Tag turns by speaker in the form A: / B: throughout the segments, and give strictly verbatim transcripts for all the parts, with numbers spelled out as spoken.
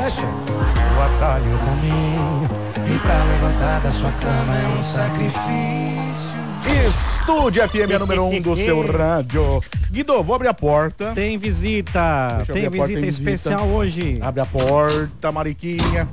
A: fecha o atalho é o caminho, e pra levantar da sua cama é um sacrifício.
B: Estúdio F M, a número um do seu rádio. Guido, vou abrir a porta.
C: Tem visita, tem visita
B: porta, tem
C: especial
B: visita.
C: hoje.
B: Abre a porta, Mariquinha.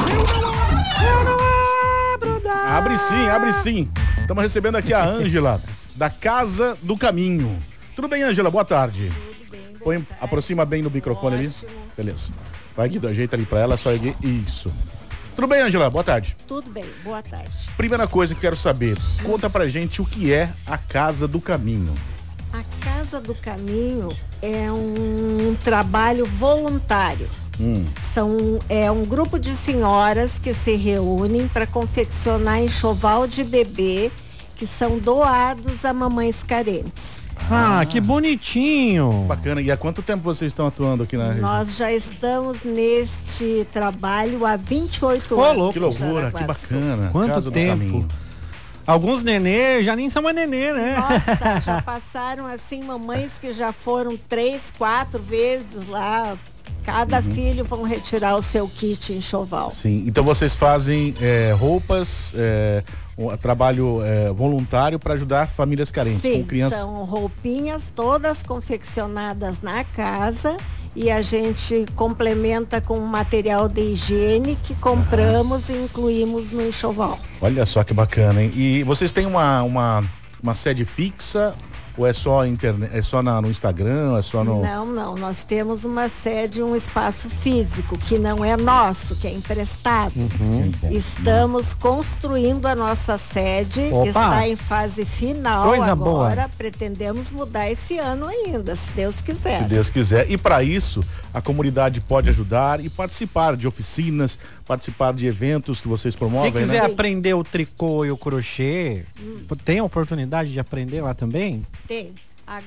C: Eu não abro, não.
B: Abre sim, abre sim. Estamos recebendo aqui a Ângela, da Casa do Caminho. Tudo bem, Ângela? Boa tarde.
D: Tudo bem, boa
B: Põe,
D: tarde.
B: aproxima bem do microfone ali.
D: Ótimo.
B: Beleza. Vai, Guido, ajeita ali pra ela, só erguer. Isso. Tudo bem, Ângela? Boa tarde.
D: Tudo bem, boa tarde.
B: Primeira coisa que quero saber, conta pra gente o que é a Casa do Caminho.
D: A Casa do Caminho é um trabalho voluntário.
B: Hum.
D: São, é um grupo de senhoras que se reúnem para confeccionar enxoval de bebê que são doados a mamães carentes.
C: Ah, que bonitinho.
B: Bacana. E há quanto tempo vocês estão atuando aqui na região?
D: Nós já estamos neste trabalho há vinte e oito
C: Ô,
D: anos.
C: louco.
B: Que
D: em
B: loucura, que
D: Jaraguá do Sul.
B: bacana.
C: Quanto
B: Casa do
C: tempo?
B: Caminho.
C: Alguns nenê já nem são mais nenê, né?
D: Nossa, já passaram assim mamães que já foram três, quatro vezes lá. Cada
B: Uhum.
D: filho vão retirar o seu kit enxoval.
B: Sim, então vocês fazem é, roupas, é, um trabalho é, voluntário para ajudar famílias carentes,
D: Sim,
B: com crianças.
D: são roupinhas todas confeccionadas na casa e a gente complementa com material de higiene que compramos e incluímos no enxoval.
B: Olha só que bacana, hein? E vocês têm uma, uma, uma sede fixa ou é só internet, é só na, no Instagram, é só no...
D: Não, não, nós temos uma sede, um espaço físico que não é nosso, que é emprestado.
B: Uhum.
D: Estamos construindo a nossa sede,
C: Opa.
D: está em fase final
C: Coisa
D: agora,
C: boa.
D: pretendemos mudar esse ano ainda, se Deus quiser.
B: Se Deus quiser. E para isso, a comunidade pode ajudar e participar de oficinas, participar de eventos que vocês promovem,
C: Quem quiser
B: né?
C: aprender o tricô e o crochê, tem a oportunidade de aprender lá também?
D: Tem.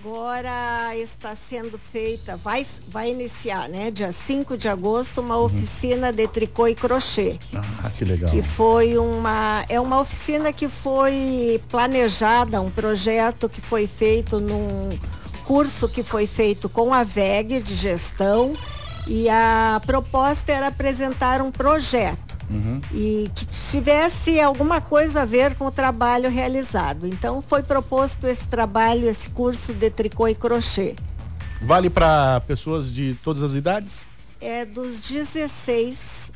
D: Agora está sendo feita, vai, vai iniciar, né? Dia cinco de agosto, uma oficina de tricô e crochê.
B: Ah, que legal.
D: Que foi uma, é uma oficina que foi planejada, um projeto que foi feito num curso que foi feito com a V E G de gestão, e a proposta era apresentar um projeto.
B: Uhum.
D: E que tivesse alguma coisa a ver com o trabalho realizado. Então foi proposto esse trabalho, esse curso de tricô e crochê.
B: Vale para pessoas de todas as idades?
D: É dos dezesseis,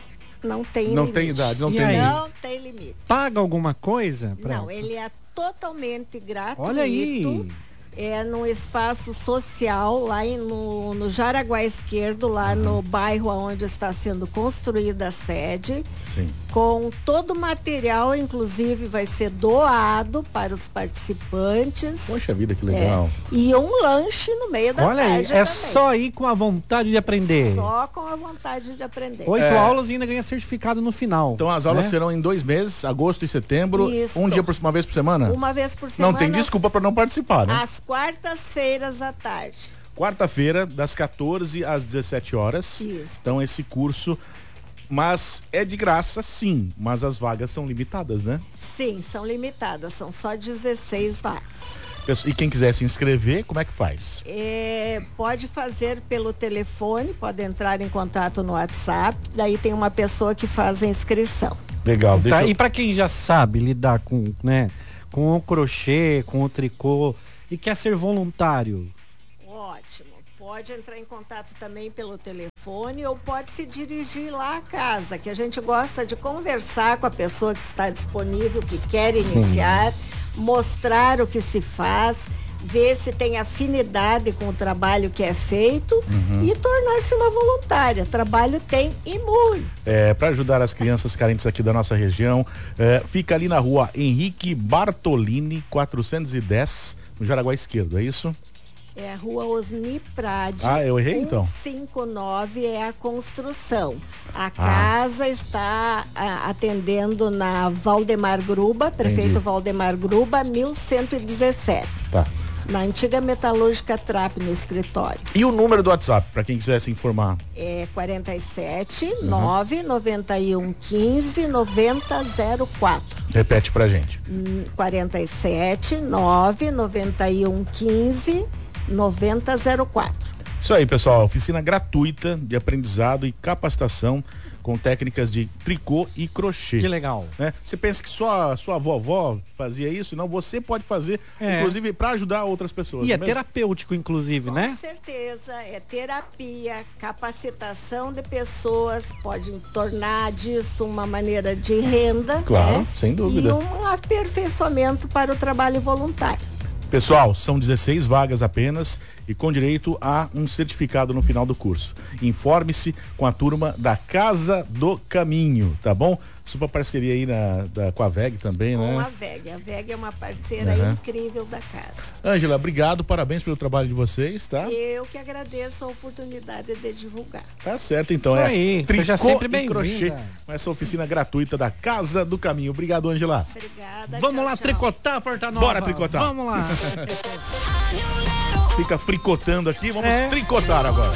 D: não tem
B: Não
D: limite.
B: tem idade, não
C: E
B: tem
C: aí?
B: limite.
D: Não tem limite.
C: Paga alguma coisa? pra-
D: Não, ele é totalmente gratuito.
C: Olha aí.
D: É num espaço social lá em- no, no Jaraguá Esquerdo, lá no bairro onde está sendo construída a sede,
B: Sim.
D: com todo o material, inclusive vai ser doado para os participantes.
B: Poxa vida, que legal.
D: É, e um lanche no meio da
C: Olha aí,
D: tarde
C: é
D: também.
C: só ir com a vontade de aprender.
D: Só com a vontade de aprender.
C: Oito
B: É.
C: aulas e ainda ganha certificado no final.
B: Então as aulas
C: né?
B: serão em dois meses, agosto e setembro,
D: Isso.
B: um dia por uma vez por semana?
D: Uma vez por semana.
B: Não tem desculpa para não participar, né?
D: Às quartas-feiras à tarde.
B: Quarta-feira, das quatorze às dezessete horas.
D: Isso.
B: Então esse curso, mas é de graça sim, mas as vagas são limitadas, né?
D: Sim, são limitadas, são só dezesseis vagas.
B: E quem quiser se inscrever, como é que faz?
D: É, pode fazer pelo telefone, pode entrar em contato no WhatsApp, daí tem uma pessoa que faz a inscrição.
B: Legal, deixa
C: Tá,
B: eu...
C: e para quem já sabe lidar com, né, com o crochê, com o tricô e quer ser voluntário,
D: Ótimo. Pode entrar em contato também pelo telefone ou pode se dirigir lá à casa, que a gente gosta de conversar com a pessoa que está disponível, que quer iniciar, mostrar o que se faz, ver se tem afinidade com o trabalho que é feito e tornar-se uma voluntária. Trabalho tem e muito.
B: É, para ajudar as crianças carentes aqui da nossa região, é, fica ali na rua Henrique Bartolini, quatrocentos e dez, no Jaraguá Esquerdo, é isso?
D: É a rua Osni Prade.
B: Ah, eu errei, então?
D: cento e cinquenta e nove é a construção. A casa está a, atendendo na Valdemar Gruba, prefeito
B: Entendi.
D: Valdemar Gruba, mil cento e dezessete.
B: Tá.
D: Na antiga metalúrgica Trap, no escritório.
B: E o número do WhatsApp, para quem quiser se informar?
D: É quarenta e sete, nove noventa e um, quinze, noventa zero quatro.
B: Repete pra gente.
D: quarenta e sete, nove noventa e um, quinze, noventa zero quatro.
B: Isso aí, pessoal, oficina gratuita de aprendizado e capacitação com técnicas de tricô e crochê.
C: Que legal.
B: Né? Você pensa que só a sua vovó fazia isso? Não, você pode fazer,
C: é.
B: inclusive para ajudar outras pessoas.
C: E é
B: mesmo?
C: terapêutico, inclusive,
D: com
C: né?
D: Com certeza, é terapia, capacitação de pessoas, pode tornar disso uma maneira de renda.
B: Claro,
D: né?
B: sem dúvida.
D: E um aperfeiçoamento para o trabalho voluntário.
B: Pessoal, são dezesseis vagas apenas e com direito a um certificado no final do curso. Informe-se com a turma da Casa do Caminho, tá bom? Super parceria aí na, da, com a V E G também,
D: com
B: né?
D: Com a V E G. A V E G é uma parceira uhum. incrível da casa.
B: Ângela, obrigado, parabéns pelo trabalho de vocês, tá?
D: Eu que agradeço a oportunidade de divulgar.
B: Tá certo, então.
C: Isso
B: é
C: aí,
B: tricô
C: seja sempre
B: e crochê
C: bem-vinda.
B: com essa oficina gratuita da Casa do Caminho. Obrigado, Ângela.
D: Obrigada.
C: Vamos
D: tchau,
C: lá
D: tchau.
C: tricotar, Porta Nova.
B: Bora tricotar.
C: Vamos lá.
B: Fica fricotando aqui, vamos
C: É.
B: tricotar agora.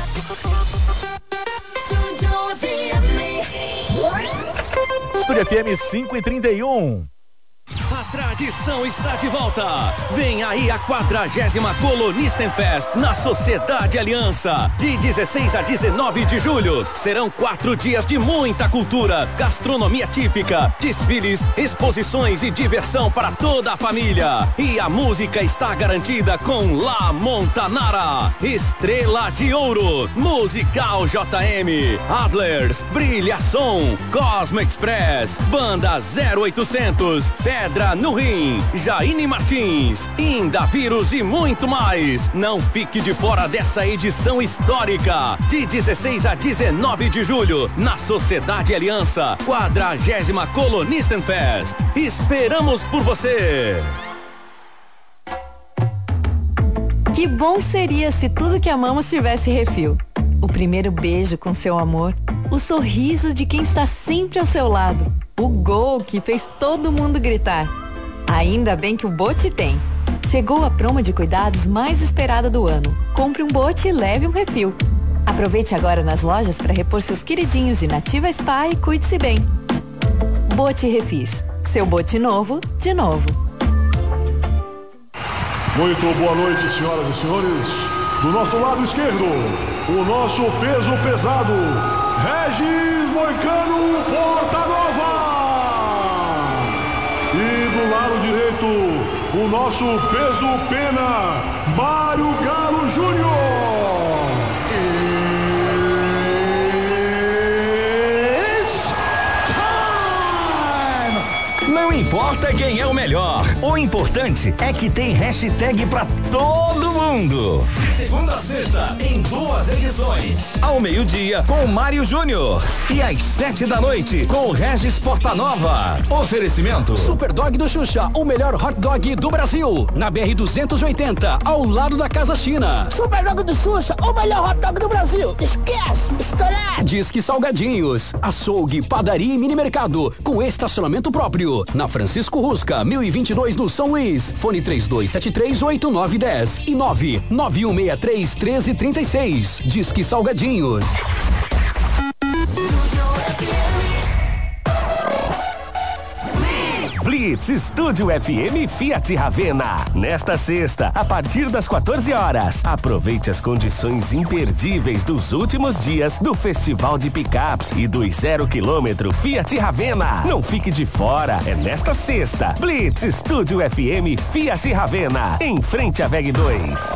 B: Estúdio F M cinco e trinta e um.
E: A tradição está de volta. Vem aí a quadragésima Colonistenfest na Sociedade Aliança. De dezesseis a dezenove de julho. Serão quatro dias de muita cultura, gastronomia típica, desfiles, exposições e diversão para toda a família. E a música está garantida com La Montanara, Estrela de Ouro, Musical J M, Adlers, Brilha Som, Cosmo Express, Banda zero oitocentos, Pedra no Rim, Jaine Martins, Indavírus e muito mais. Não fique de fora dessa edição histórica. De dezesseis a dezenove de julho, na Sociedade Aliança, quadragésima Colonistenfest. Esperamos por você.
F: Que bom seria se tudo que amamos tivesse refil. O primeiro beijo com seu amor, o sorriso de quem está sempre ao seu lado, o gol que fez todo mundo gritar. Ainda bem que o Bote tem. Chegou a promo de cuidados mais esperada do ano. Compre um Bote e leve um refil. Aproveite agora nas lojas para repor seus queridinhos de Nativa Spa e cuide-se bem. Bote Refis. Seu bote novo, de novo.
G: Muito boa noite, senhoras e senhores. Do nosso lado esquerdo, o nosso peso pesado, Regis Moicano Porta Nova. E do lado direito, o nosso peso pena, Mário Galo Júnior.
E: Não importa quem é o melhor, o importante é que tem hashtag pra todo mundo. De segunda a sexta, em duas edições. Ao meio-dia, com o Mário Júnior. E às sete da noite, com o Regis Portanova. Oferecimento
H: Superdog do Xuxa, o melhor hot dog do Brasil. Na B R duzentos e oitenta, ao lado da Casa China.
I: Superdog do Xuxa, o melhor hot dog do Brasil. Esquece, estourado.
H: Disque Salgadinhos, açougue, padaria e mini mercado, com estacionamento próprio. Na Francisco Rusca, mil e vinte e dois no São Luís. Fone três dois sete três oito nove um zero e nove nove um seis três um três três seis. Disque Salgadinhos.
E: Blitz Estúdio F M Fiat Ravenna. Nesta sexta, a partir das quatorze horas, aproveite as condições imperdíveis dos últimos dias do Festival de Picapes e dos zero quilômetro Fiat Ravenna. Não fique de fora, é nesta sexta. Blitz Estúdio F M Fiat Ravenna, em frente à V E G dois.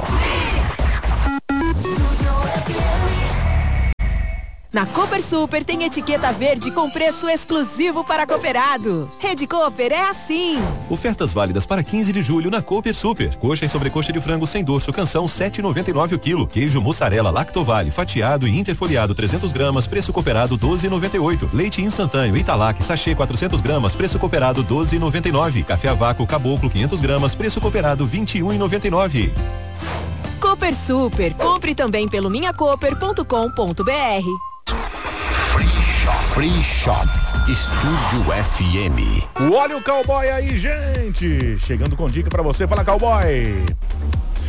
J: Na Cooper Super tem etiqueta verde com preço exclusivo para cooperado. Rede Cooper é assim.
K: Ofertas válidas para quinze de julho na Cooper Super. Coxa e sobrecoxa de frango sem dorso canção sete reais e noventa e nove o quilo. Queijo mussarela Lactovale fatiado e interfoliado trezentos gramas, preço cooperado doze reais e noventa e oito. Leite instantâneo Italac sachê quatrocentos gramas, preço cooperado doze reais e noventa e nove. Café a vácuo Caboclo quinhentos gramas, preço cooperado vinte e um reais e noventa e nove.
J: Cooper Super. Compre também pelo minha cooper ponto com ponto b r.
E: Free Shop Estúdio F M.
B: Olha o cowboy aí, gente! Chegando com dica pra você. Fala, cowboy!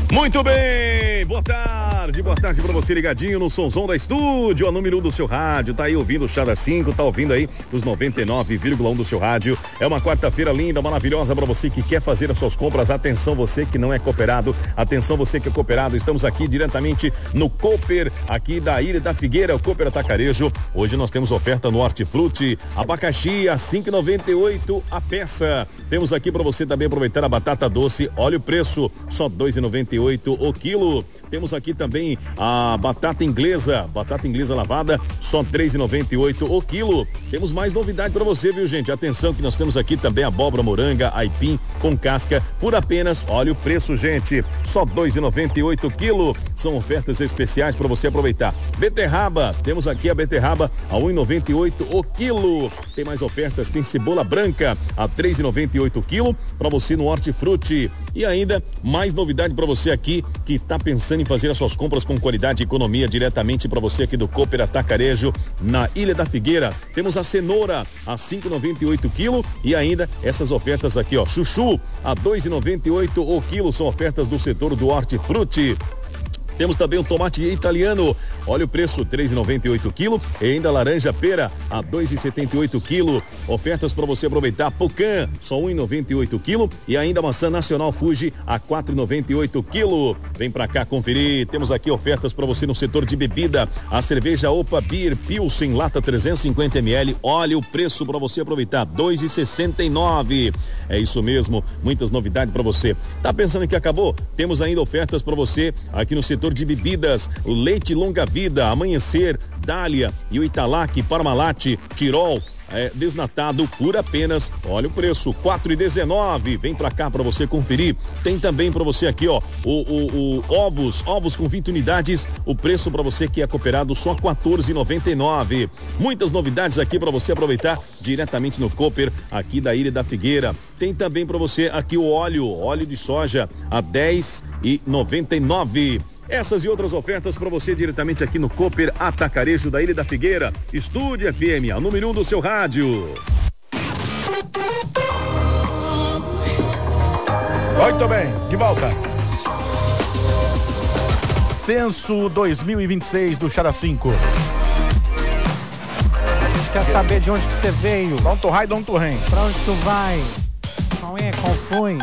L: Muito bem, boa tarde, boa tarde pra você ligadinho no Sonzão da Estúdio, a número um do seu rádio, tá aí ouvindo o Chá das cinco, tá ouvindo aí os noventa e nove vírgula um do seu rádio. É uma quarta-feira linda, maravilhosa pra você que quer fazer as suas compras. Atenção você que não é cooperado, atenção você que é cooperado, estamos aqui diretamente no Cooper, aqui da Ilha da Figueira, o Cooper Atacarejo. Hoje nós temos oferta no Hortifruti, abacaxi a cinco e noventa e oito a peça. Temos aqui pra você também aproveitar a batata doce, olha o preço, só dois e noventa e oito o quilo. Temos aqui também a batata inglesa, batata inglesa lavada, só três e noventa e oito o quilo. Temos mais novidade para você, viu, gente? Atenção que nós temos aqui também abóbora moranga, aipim com casca por apenas, olha o preço, gente, só dois e noventa e oito o quilo. São ofertas especiais para você aproveitar. Beterraba, temos aqui a beterraba a um e noventa e oito o quilo. Tem mais ofertas, tem cebola branca a três e noventa e oito o quilo para você no Hortifruti. E ainda mais novidade para você aqui que está pensando em fazer as suas compras com qualidade e economia diretamente para você aqui do Cooper Atacarejo na Ilha da Figueira. Temos a cenoura a cinco e noventa e oito o quilo e ainda essas ofertas aqui, ó, chuchu a dois e noventa e oito o quilo, são ofertas do setor do Hortifruti. Temos também o tomate italiano, olha o preço, três e noventa e oito o quilo, e ainda laranja pera a dois e setenta e oito o quilo. Ofertas para você aproveitar, pocã, só um e noventa e oito o quilo, e ainda maçã nacional Fuji a quatro e noventa e oito o quilo. Vem pra cá conferir, temos aqui ofertas para você no setor de bebida, a cerveja Opa Beer Pilsen lata trezentos e cinquenta mililitros, olha o preço para você aproveitar, dois e sessenta e nove. É isso mesmo, muitas novidades para você. Tá pensando que acabou? Temos ainda ofertas para você aqui no setor de bebidas, o leite longa vida, amanhecer, Dália e o Italac, Parmalat, Tirol, é, desnatado por apenas, olha o preço, quatro e dezenove. Vem pra cá pra você conferir. Tem também pra você aqui, ó, o, o, o ovos, ovos com vinte unidades, o preço pra você que é cooperado só quatorze e noventa e nove. Muitas novidades aqui pra você aproveitar diretamente no Cooper, aqui da Ilha da Figueira. Tem também pra você aqui o óleo, óleo de soja a dez e noventa e nove. Essas e outras ofertas para você diretamente aqui no Cooper Atacarejo da Ilha da Figueira. Estúdio F M, a número um do seu rádio.
B: Muito bem, de volta. Censo dois mil e vinte e seis do Chara cinco.
C: A gente quer saber de onde que você veio.
B: Dom Torrai, Dom Torrem.
C: Pra onde tu vai? Qual é? Qual foi?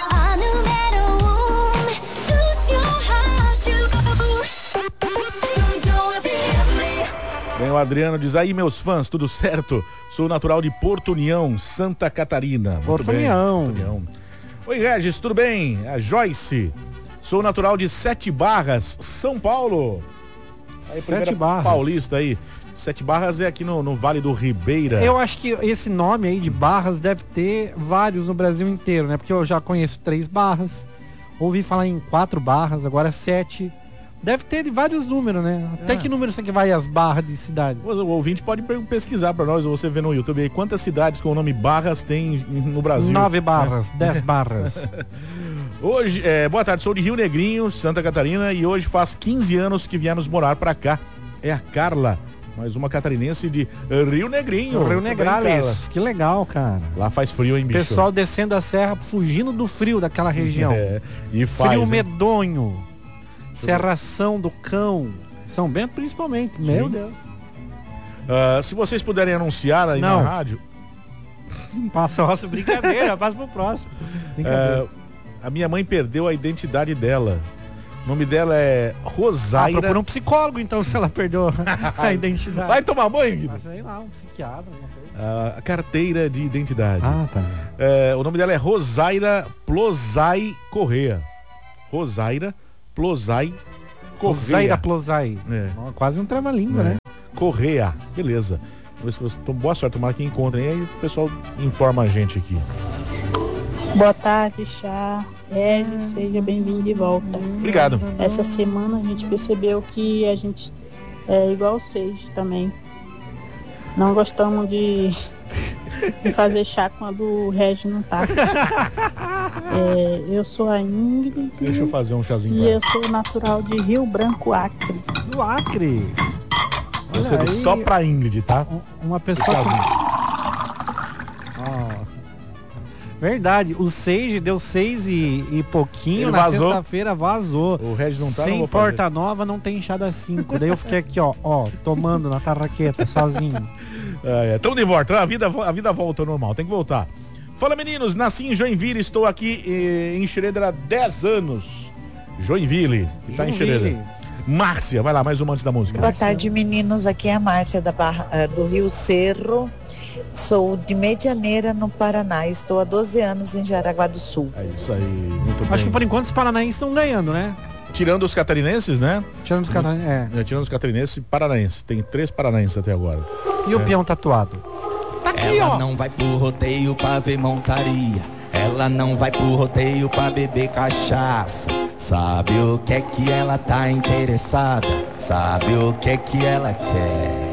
B: Bem, o Adriano diz aí, meus fãs, tudo certo? Sou natural de Porto União, Santa Catarina.
C: Porto União.
B: Porto União. Oi, Regis, tudo bem? A Joyce. Sou natural de Sete Barras, São Paulo. Aí,
C: Sete Barras.
B: Paulista aí. Sete Barras é aqui no, no Vale do Ribeira.
C: Eu acho que esse nome aí de Barras deve ter vários no Brasil inteiro, né? Porque eu já conheço três barras, ouvi falar em quatro barras, agora sete. Deve ter de vários números, né? Até é. Que número você que vai as barras de cidades?
B: O ouvinte pode pesquisar para nós, ou você vê no YouTube aí, quantas cidades com o nome Barras tem no Brasil.
C: Nove barras, é. dez barras.
B: Hoje, é, boa tarde, sou de Rio Negrinho, Santa Catarina, e hoje faz quinze anos que viemos morar para cá. É a Carla, mais uma catarinense de Rio Negrinho.
C: Rio Negrales, que legal, cara.
B: Lá faz frio, hein, bicho?
C: Pessoal descendo a serra, fugindo do frio daquela região.
B: É, e faz,
C: frio
B: hein?
C: medonho. Serração do Cão, São Bento principalmente, Sim. meu Deus.
B: Uh, se vocês puderem anunciar aí
C: Não.
B: na rádio.
C: Passa, nossa, brincadeira, passa pro próximo.
B: Uh, a minha mãe perdeu a identidade dela. O nome dela é Rosaira.
C: Ah, procura um psicólogo então, se ela perdeu a identidade.
B: Vai tomar banho,
C: Guilherme? Sei lá, um psiquiatra.
B: Uh, a carteira de identidade.
C: Ah, tá.
B: Uh, o nome dela é Rosaira Plozai Correa. Rosaira Plozai Correa.
C: Rosaira Plozai.
B: É.
C: Quase um trava-língua,
B: é.
C: né?
B: Correa. Beleza. Vamos ver se você... Boa sorte, tomara que encontrem. Aí o pessoal informa a gente aqui.
M: Boa tarde, Chá. Ed, seja bem-vindo de volta.
B: Obrigado.
M: Essa semana a gente percebeu que a gente é igual vocês também. Não gostamos de, de fazer chá quando o Regis não tá. É, eu sou a Ingrid.
B: Deixa eu fazer um chazinho.
M: E eu sou natural de Rio Branco, Acre.
C: Do Acre?
B: Eu sei só pra Ingrid, tá?
C: Uma pessoa... Oh. Verdade, o Sage deu seis e, e pouquinho,
B: Ele
C: na
B: vazou.
C: sexta-feira vazou.
B: O Regis não tá, não
C: Sem
B: vou fazer.
C: porta nova não tem enxada cinco. Daí eu fiquei aqui, ó, ó, tomando na tarraqueta, sozinho.
B: É, é. Tamo de volta, a vida, a vida volta ao normal, tem que voltar. Fala, meninos, nasci em Joinville, estou aqui eh, em Xereder há dez anos. Joinville, que tá em Xereder. Márcia, vai lá, mais uma antes da música.
N: Boa tarde, meninos. Aqui é a Márcia da Barra, eh, do Rio Cerro. Sou de Medianeira, no Paraná. Estou há doze anos em Jaraguá do Sul.
B: É isso aí, muito bem.
C: Acho que por enquanto os paranaenses estão ganhando, né?
B: Tirando os catarinenses, né?
C: Tirando os catarinenses, é.
B: é. Tirando os catarinenses e paranaenses. Tem três paranaenses até agora.
C: E
B: é.
C: o peão tatuado?
B: Tá aqui,
O: Ela
B: ó.
O: não vai pro rodeio pra ver montaria. Ela não vai pro rodeio pra beber cachaça. Sabe o que é que ela tá interessada? Sabe o que é que ela quer?